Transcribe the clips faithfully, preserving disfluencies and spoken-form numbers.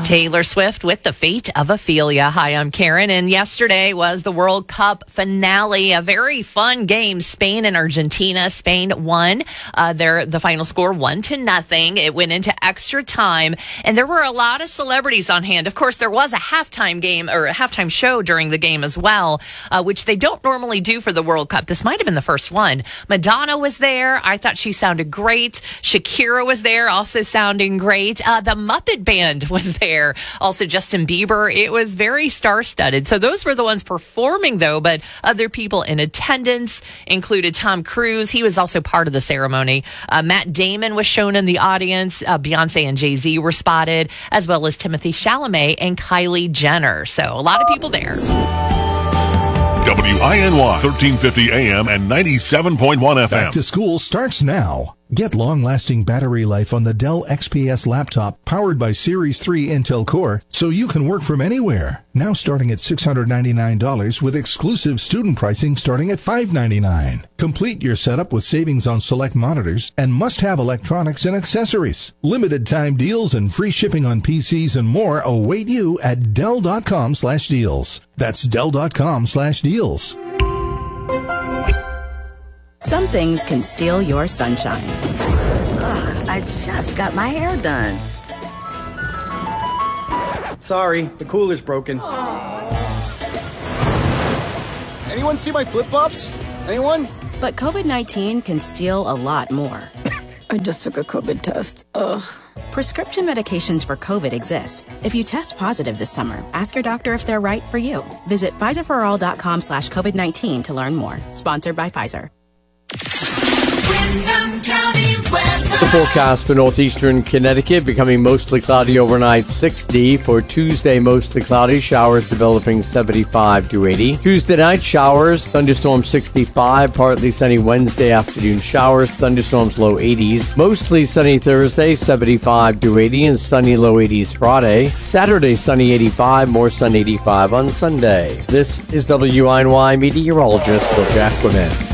Taylor Swift with The Fate of Ophelia. Hi, I'm Karen, and yesterday was the World Cup finale. A very fun game. Spain and Argentina. Spain won. Uh, their the final score one to nothing. It went into extra time, and there were a lot of celebrities on hand. Of course, there was a halftime game or a halftime show during the game as well, uh, which they don't normally do for the World Cup. This might have been the first one. Madonna was there. I thought she sounded great. Shakira was there, also sounding great. Uh, the Muppet Band was there. Also, Justin Bieber. It was very star-studded. So those were the ones performing, though, but other people in attendance included Tom Cruise. He was also part of the ceremony. Uh, Matt Damon was shown in the audience. Uh, Beyonce and Jay-Z were spotted, as well as Timothée Chalamet and Kylie Jenner. So a lot of people there. W I N Y, thirteen fifty A M and ninety-seven point one F M. Back to school starts now. Get long-lasting battery life on the Dell X P S laptop powered by Series three Intel Core so you can work from anywhere. Now starting at six hundred ninety-nine dollars with exclusive student pricing starting at five hundred ninety-nine dollars. Complete your setup with savings on select monitors and must-have electronics and accessories. Limited time deals and free shipping on P Cs and more await you at Dell.com slash deals. That's Dell.com slash deals. Some things can steal your sunshine. Ugh, I just got my hair done. Sorry, the cooler's broken. Anyone see my flip-flops? Anyone? But COVID nineteen can steal a lot more. I just took a COVID test. Ugh. Prescription medications for COVID exist. If you test positive this summer, ask your doctor if they're right for you. Visit Pfizerforall.com slash COVID-19 to learn more. Sponsored by Pfizer. The forecast for northeastern Connecticut becoming mostly cloudy overnight, sixty. For Tuesday, mostly cloudy, showers developing seventy-five to eighty. Tuesday night, showers, thunderstorms sixty-five. Partly sunny Wednesday afternoon, showers, thunderstorms low eighties. Mostly sunny Thursday, seventy-five to eighty, and sunny low eighties Friday. Saturday, sunny eighty-five, more sun eighty-five on Sunday. This is W I N Y meteorologist Bill Jacquemin.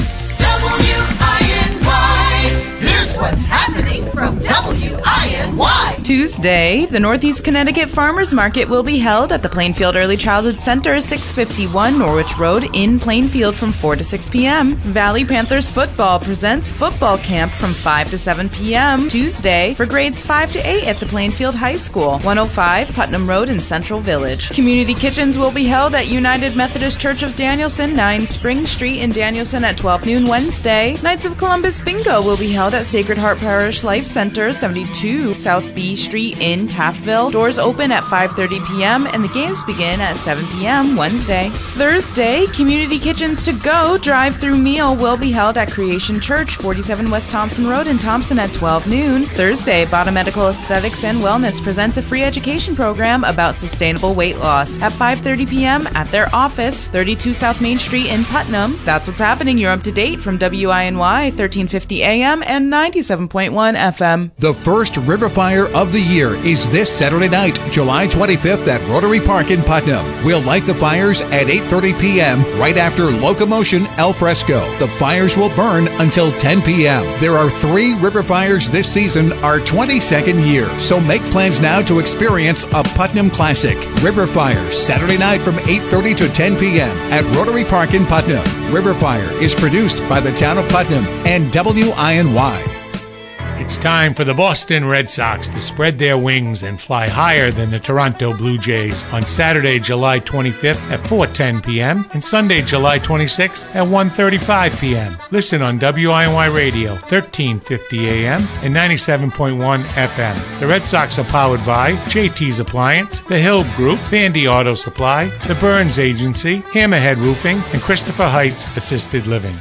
What's happening from W I N Y? Tuesday, the Northeast Connecticut Farmers Market will be held at the Plainfield Early Childhood Center, six fifty-one Norwich Road in Plainfield from four to six p.m. Valley Panthers Football presents football camp from five to seven p.m. Tuesday for grades five to eight at the Plainfield High School, one oh five Putnam Road in Central Village. Community kitchens will be held at United Methodist Church of Danielson, nine Spring Street in Danielson at twelve noon Wednesday. Knights of Columbus Bingo will be held at Sacred Heart Parish Life Center, seventy-two South B Street in Taftville. Doors open at five thirty p.m. and the games begin at seven p.m. Wednesday. Thursday, Community Kitchens to Go drive-through meal will be held at Creation Church, forty-seven West Thompson Road in Thompson at twelve noon. Thursday, Bottom Medical Aesthetics and Wellness presents a free education program about sustainable weight loss at five thirty p.m. at their office, thirty-two South Main Street in Putnam. That's what's happening. You're up to date from W I N Y, thirteen fifty A M and ninety-seven point one F M. The first River Fire of the year is this Saturday night, July twenty-fifth at Rotary Park in Putnam. We'll light the fires at eight thirty p.m. right after Locomotion Al Fresco. The fires will burn until ten p.m. There are three river fires this season, our twenty-second year, so make plans now to experience a Putnam classic. River Fires, Saturday night from eight thirty to ten p.m. at Rotary Park in Putnam. River Fire is produced by the town of Putnam and W I N Y. It's time for the Boston Red Sox to spread their wings and fly higher than the Toronto Blue Jays on Saturday, July twenty-fifth at four ten p.m. and Sunday, July twenty-sixth at one thirty-five p.m. Listen on W I N Y Radio, thirteen fifty A M and ninety-seven point one F M. The Red Sox are powered by J T's Appliance, The Hill Group, Vandy Auto Supply, The Burns Agency, Hammerhead Roofing, and Christopher Heights Assisted Living.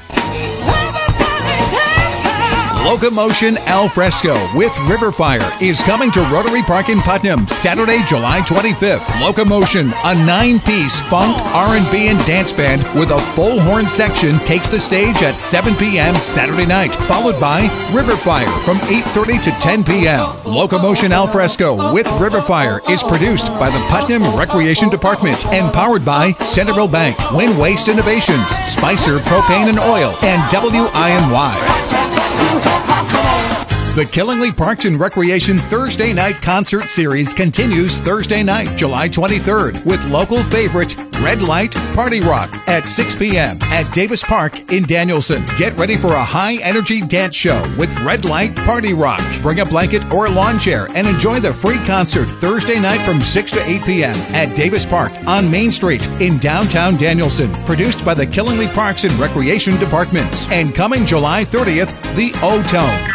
Locomotion Al Fresco with River Fire is coming to Rotary Park in Putnam Saturday, July twenty-fifth. Locomotion, a nine-piece funk, R and B, and dance band with a full horn section, takes the stage at seven p.m. Saturday night, followed by River Fire from eight thirty to ten p.m. Locomotion Al Fresco with River Fire is produced by the Putnam Recreation Department and powered by Centerville Bank, Win Waste Innovations, Spicer Propane and Oil, and W I N Y. The Killingly Parks and Recreation Thursday Night Concert Series continues Thursday night, July twenty-third, with local favorite Red Light Party Rock at six p.m. at Davis Park in Danielson. Get ready for a high-energy dance show with Red Light Party Rock. Bring a blanket or a lawn chair and enjoy the free concert Thursday night from six to eight p.m. at Davis Park on Main Street in downtown Danielson. Produced by the Killingly Parks and Recreation Department. And coming July thirtieth, the O-Tone.